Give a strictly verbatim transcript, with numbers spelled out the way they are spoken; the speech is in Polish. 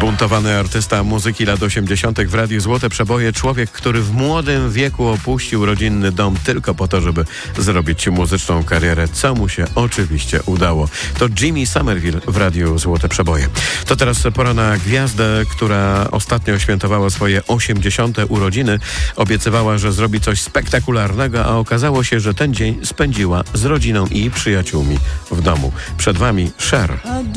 Zbuntowany artysta muzyki lat osiemdziesiątych w Radiu Złote Przeboje, człowiek, który w młodym wieku opuścił rodzinny dom tylko po to, żeby zrobić muzyczną karierę, co mu się oczywiście udało. To Jimmy Somerville w Radiu Złote Przeboje. To teraz pora na gwiazdę, która ostatnio świętowała swoje osiemdziesiąte urodziny. Obiecywała, że zrobi coś spektakularnego, a okazało się, że ten dzień spędziła z rodziną i przyjaciółmi w domu. Przed wami Cher.